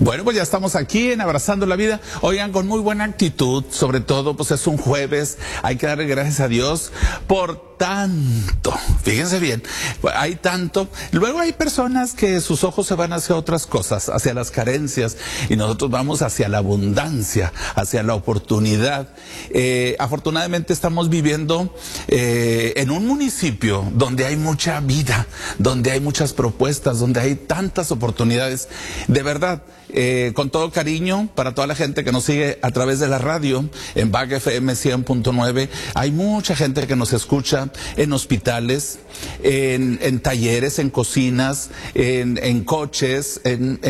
Bueno, pues ya estamos aquí en Abrazando la Vida. Oigan, con muy buena actitud, sobre todo, pues es un jueves. Hay que darle gracias a Dios por tanto. Fíjense bien, hay tanto. Luego hay personas que sus ojos se van hacia otras cosas, hacia las carencias, y nosotros vamos hacia la abundancia, hacia la oportunidad. Afortunadamente estamos viviendo en un municipio donde hay mucha vida, donde hay muchas propuestas, donde hay tantas oportunidades. De verdad, con todo cariño para toda la gente que nos sigue a través de la radio en BAG FM 100.9, hay mucha gente que nos escucha en hospitales, en talleres, en cocinas, en coches,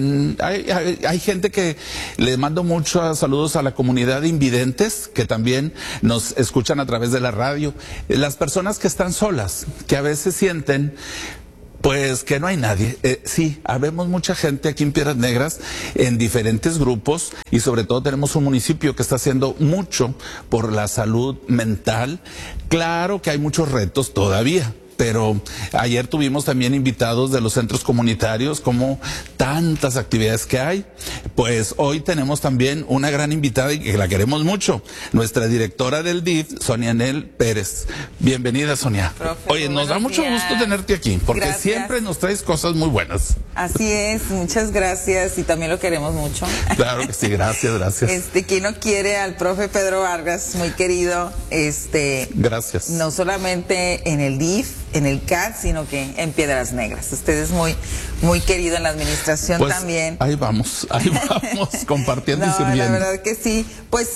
hay gente que le mando muchos saludos a la comunidad de invidentes que también nos escuchan a través de la radio. Las personas que están solas, que a veces sienten pues que no hay nadie. Sí, habemos mucha gente aquí en Piedras Negras, en diferentes grupos, y sobre todo tenemos un municipio que está haciendo mucho por la salud mental. Claro que hay muchos retos todavía, pero ayer tuvimos también invitados de los centros comunitarios, como tantas actividades que hay. Pues hoy tenemos también una gran invitada y que la queremos mucho, nuestra directora del DIF, Sonia Nel Pérez. Bienvenida, Sonia. Profe, oye, nos da mucho gusto tenerte aquí, porque gracias. Siempre nos traes cosas muy buenas. Así es, muchas gracias, y también lo queremos mucho. Claro que sí, gracias. ¿Quién no quiere al profe Pedro Vargas, muy querido? Gracias. No solamente en el DIF, en el CAT, sino que en Piedras Negras. Usted es muy querido en la administración, pues, también. Ahí vamos compartiendo y sirviendo. La verdad que sí. Pues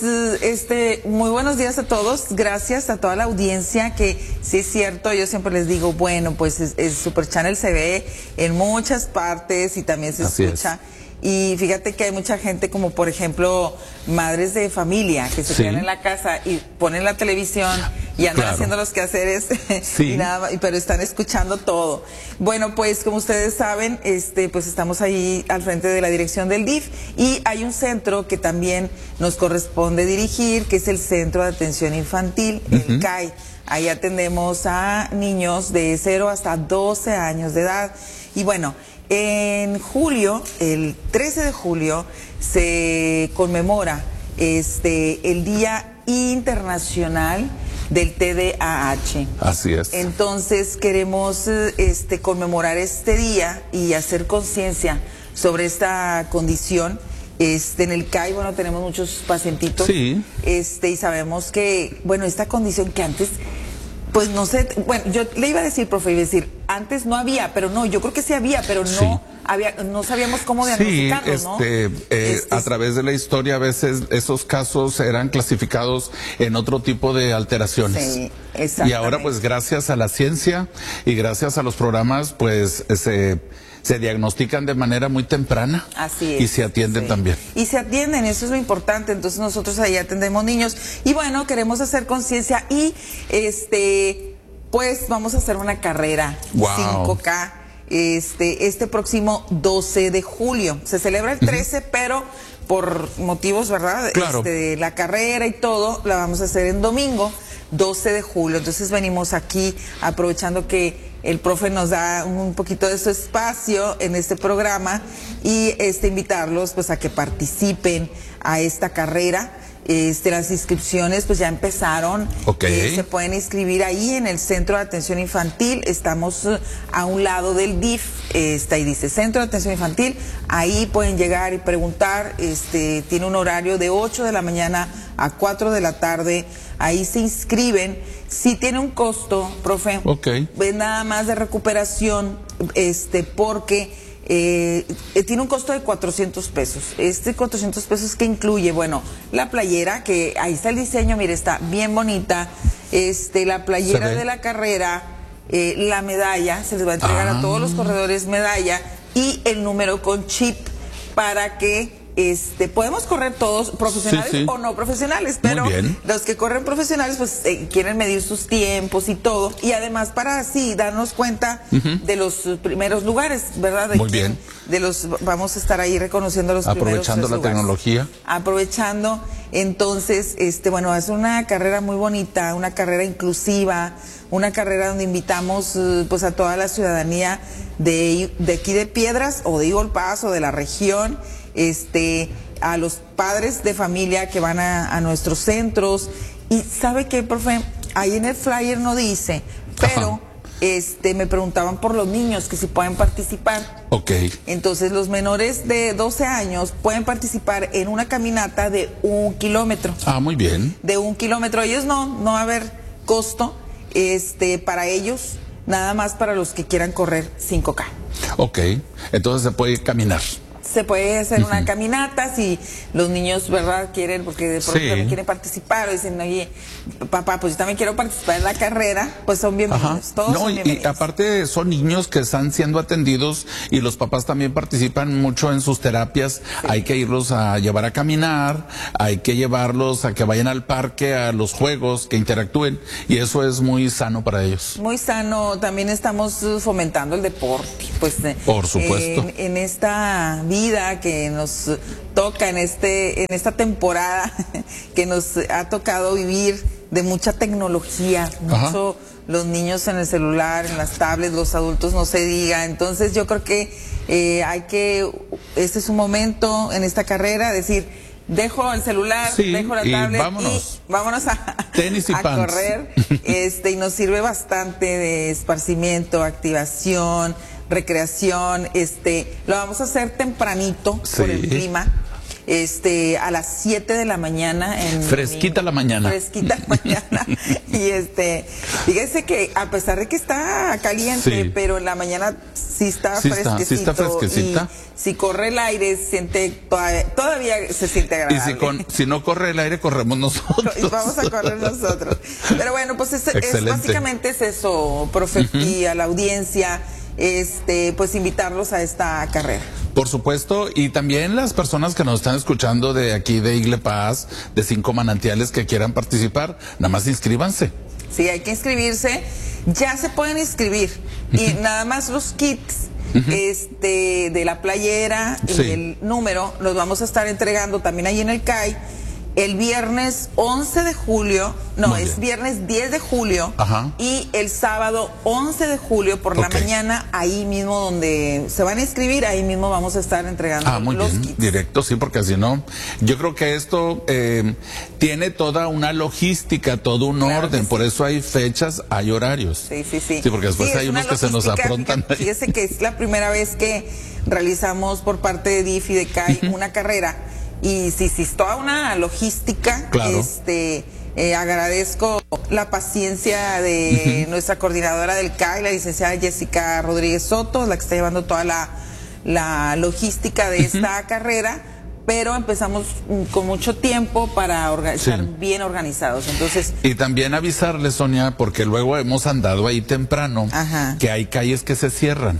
muy buenos días a todos, gracias a toda la audiencia, que sí es cierto, yo siempre les digo, bueno, pues el Super Channel se ve en muchas partes y también se escucha. Y fíjate que hay mucha gente, como por ejemplo madres de familia, que se quedan en la casa y ponen la televisión y andan haciendo los quehaceres, y nada, pero están escuchando todo. Bueno, pues como ustedes saben, pues estamos ahí al frente de la dirección del DIF, y hay un centro que también nos corresponde dirigir, que es el Centro de Atención Infantil, el CAI. Ahí atendemos a niños de 0 hasta 12 años de edad. Y bueno, en julio, el 13 de julio, se conmemora el Día Internacional del TDAH. Así es. Entonces queremos conmemorar este día y hacer conciencia sobre esta condición. En el CAI, bueno, tenemos muchos pacientitos. Sí. Y sabemos que, bueno, esta condición que antes, pues no sé, bueno, yo le iba a decir, profe, iba a decir, antes no había, pero no, yo creo que sí había, pero no había, no sabíamos cómo diagnosticarlos, ¿no? A través de la historia, a veces esos casos eran clasificados en otro tipo de alteraciones. Sí, exactamente. Y ahora, pues, gracias a la ciencia y gracias a los programas, pues, se diagnostican de manera muy temprana. Así es. Y se atienden también. Y se atienden, eso es lo importante. Entonces nosotros ahí atendemos niños. Y bueno, queremos hacer conciencia y pues vamos a hacer una carrera 5K este próximo 12 de julio. Se celebra el 13, pero por motivos, ¿verdad? Claro. La carrera y todo, la vamos a hacer en domingo, 12 de julio. Entonces venimos aquí aprovechando que el profe nos da un poquito de su espacio en este programa y invitarlos pues a que participen a esta carrera. Las inscripciones pues ya empezaron. Se pueden inscribir ahí en el Centro de Atención Infantil. Estamos a un lado del DIF, ahí dice Centro de Atención Infantil. Ahí pueden llegar y preguntar. Tiene un horario de 8 de la mañana a 4 de la tarde. Ahí se inscriben. Sí tiene un costo, profe. Es nada más de recuperación, porque tiene un costo de 400 pesos. 400 pesos que incluye, bueno, la playera, que ahí está el diseño, mire, está bien bonita. La playera de la carrera, la medalla, se les va a entregar a todos los corredores medalla, y el número con chip para que podemos correr todos, profesionales o no profesionales, pero los que corren profesionales pues quieren medir sus tiempos y todo, y además para así darnos cuenta de los primeros lugares, ¿verdad? Muy bien. Vamos a estar ahí reconociendo los primeros lugares. Aprovechando la tecnología. Aprovechando, entonces, bueno, es una carrera muy bonita, una carrera inclusiva, una carrera donde invitamos pues a toda la ciudadanía de aquí de Piedras o de Eagle Pass o de la región. a los padres de familia que van a nuestros centros. Y ¿sabe qué, profe? Ahí en el flyer no dice, pero me preguntaban por los niños que si pueden participar. Ok. Entonces los menores de 12 años pueden participar en una caminata de 1 kilómetro. Ah, muy bien. De 1 kilómetro. Ellos no va a haber costo para ellos, nada más para los que quieran correr 5K. Ok, entonces se puede caminar. Se puede hacer una caminata si los niños, ¿verdad?, quieren, porque de pronto también quieren participar, o dicen, oye, papá, pues yo también quiero participar en la carrera, pues son bienvenidos. Todos son bienvenidos. Y aparte son niños que están siendo atendidos y los papás también participan mucho en sus terapias. Sí. Hay que irlos a llevar a caminar, hay que llevarlos a que vayan al parque, a los juegos, que interactúen, y eso es muy sano para ellos. Muy sano. También estamos fomentando el deporte, pues. Por supuesto. En esta vida que nos toca en esta temporada que nos ha tocado vivir de mucha tecnología, mucho los niños en el celular, en las tablets, los adultos no se diga. Entonces yo creo que este es un momento en esta carrera, decir, dejo el celular, dejo la tablet y vámonos a correr, y nos sirve bastante de esparcimiento, activación, recreación. Lo vamos a hacer tempranito por el clima, a las 7 de la mañana. Fresquita la mañana. Fresquita la mañana. Y fíjese que a pesar de que está caliente, pero en la mañana sí está fresquecito. Sí está fresquecita. Y si corre el aire, todavía se siente agradable. Y si no corre el aire, corremos nosotros. Y vamos a correr nosotros. Pero bueno, pues básicamente es eso, profe, y a la audiencia, pues invitarlos a esta carrera. Por supuesto, y también las personas que nos están escuchando de aquí de Igle Paz, de 5 Manantiales, que quieran participar, nada más inscríbanse. Sí, hay que inscribirse, ya se pueden inscribir, y nada más los kits de la playera y el número los vamos a estar entregando también ahí en el CAI el viernes 11 de julio, es viernes 10 de julio, y el sábado 11 de julio por la mañana, ahí mismo donde se van a inscribir, ahí mismo vamos a estar entregando los kits. Directo, sí, porque si no, yo creo que esto tiene toda una logística, todo un orden, por eso hay fechas, hay horarios. Sí, porque después hay unos que se nos aprontan. Fíjese que es la primera vez que realizamos por parte de DIF y de CAI una carrera. Y sí, es toda una logística. Claro. Agradezco la paciencia de nuestra coordinadora del CAI, la licenciada Jessica Rodríguez Soto, la que está llevando toda la logística de esta carrera, pero empezamos con mucho tiempo para estar bien organizados. Entonces, y también avisarles, Sonia, porque luego hemos andado ahí temprano, que hay calles que se cierran.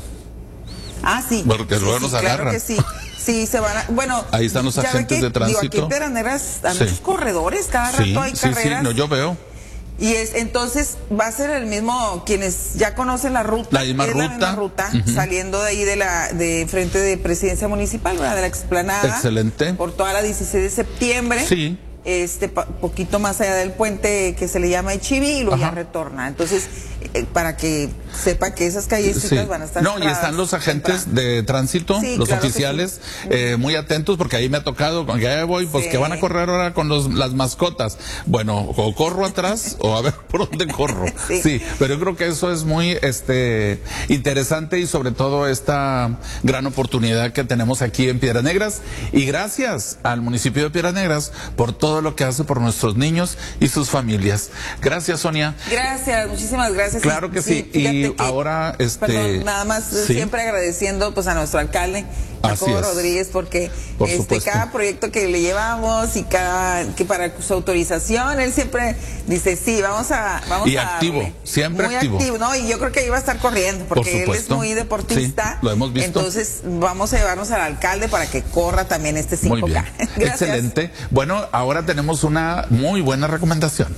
Sí. Porque luego nos agarran. Claro que sí. Sí, se van bueno. Ahí están los agentes de tránsito. Aquí en Peraneras hay muchos corredores, cada rato hay carreras. Yo veo. Y entonces va a ser el mismo, quienes ya conocen la ruta. La misma ruta, saliendo de ahí de frente de Presidencia Municipal, ¿verdad? De la explanada. Excelente. Por toda la 16 de septiembre. Sí. Poquito más allá del puente que se le llama Ichibi, y luego ya retorna. Entonces, para que sepa que esas callecitas van a estar y están los agentes de tránsito, los oficiales, muy atentos, porque ahí me ha tocado, cuando ya voy, pues que van a correr ahora con las mascotas. Bueno, o corro atrás o a ver por dónde corro. Pero yo creo que eso es muy interesante, y sobre todo esta gran oportunidad que tenemos aquí en Piedras Negras, y gracias al municipio de Piedras Negras por todo lo que hace por nuestros niños y sus familias. Gracias, Sonia. Gracias, muchísimas gracias. Claro que sí. Y ahora, perdón, nada más, siempre agradeciendo pues a nuestro alcalde, Jacobo Rodríguez, porque cada proyecto que le llevamos y que para su autorización, él siempre dice, vamos a activo, darle. Siempre muy activo, ¿no? Y yo creo que iba a estar corriendo, porque él es muy deportista. Lo hemos visto. Entonces, vamos a llevarnos al alcalde para que corra también 5K. Muy bien. Excelente. Bueno, ahora tenemos una muy buena recomendación.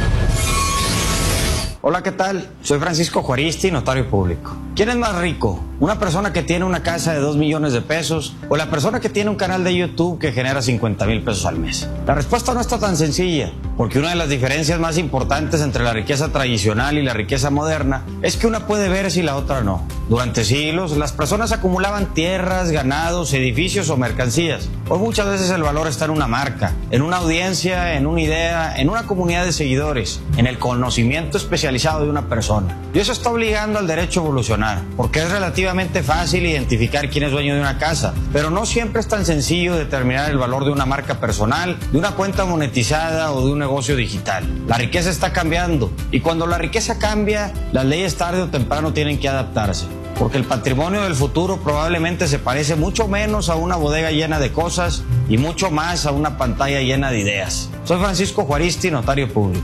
Hola, ¿qué tal? Soy Francisco Juaristi, notario público. ¿Quién es más rico? ¿Una persona que tiene una casa de 2 millones de pesos o la persona que tiene un canal de YouTube que genera 50,000 pesos al mes? La respuesta no está tan sencilla, porque una de las diferencias más importantes entre la riqueza tradicional y la riqueza moderna es que una puede ver si la otra no. Durante siglos, las personas acumulaban tierras, ganados, edificios o mercancías. Hoy muchas veces el valor está en una marca, en una audiencia, en una idea, en una comunidad de seguidores, en el conocimiento especializado de una persona. Y eso está obligando al derecho a evolucionar, porque es relativamente fácil identificar quién es dueño de una casa, pero no siempre es tan sencillo determinar el valor de una marca personal, de una cuenta monetizada o de un negocio digital. La riqueza está cambiando, y cuando la riqueza cambia, las leyes tarde o temprano tienen que adaptarse. Porque el patrimonio del futuro probablemente se parece mucho menos a una bodega llena de cosas y mucho más a una pantalla llena de ideas. Soy Francisco Juaristi, notario público.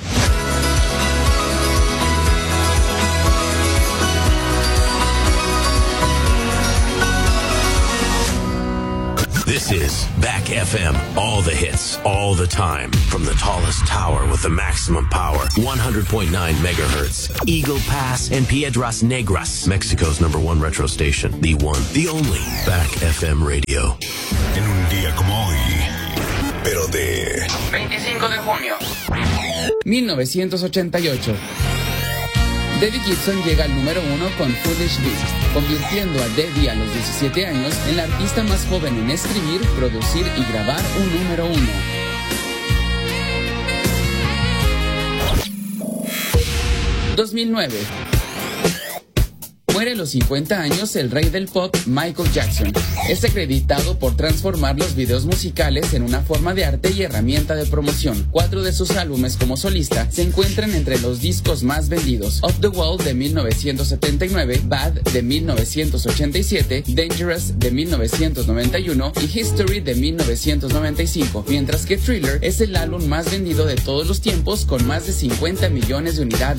This is Back FM. All the hits, all the time. From the tallest tower with the maximum power. 100.9 megahertz. Eagle Pass and Piedras Negras. Mexico's #1 retro station. The one, the only. Back FM Radio. En un día como hoy, pero de 25 de junio 1988. Debbie Gibson llega al número 1 con Foolish Beast, convirtiendo a Debbie a los 17 años en la artista más joven en escribir, producir y grabar un número 1. 2009. Muere a los 50 años el rey del pop Michael Jackson. Es acreditado por transformar los videos musicales en una forma de arte y herramienta de promoción. 4 de sus álbumes como solista se encuentran entre los discos más vendidos: Off the Wall de 1979, Bad de 1987, Dangerous de 1991 y History de 1995, mientras que Thriller es el álbum más vendido de todos los tiempos con más de 50 millones de unidades